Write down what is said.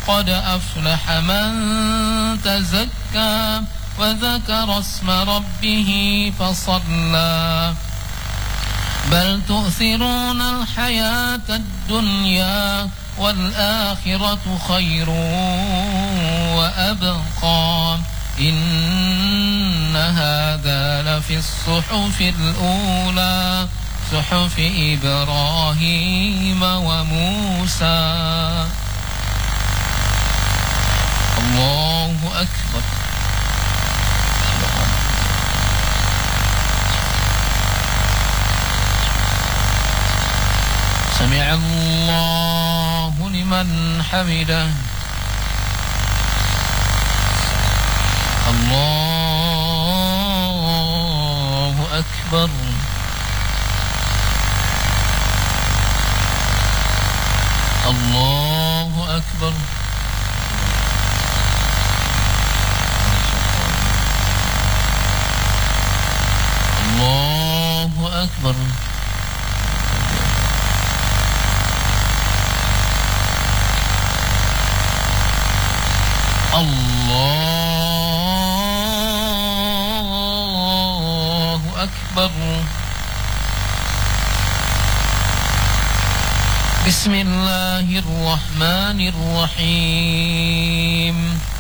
قد أفلح من تزكى وذكر اسم ربه فصلى بل تؤثرون الحياة الدنيا والآخرة خير وأبقى إن هذا لفي الصحف الأولى صحف إبراهيم وموسى. الله أكبر. سمع الله لمن حمده. الله أكبر. الله أكبر. الله أكبر. الله أكبر. بسم الله الرحمن الرحيم.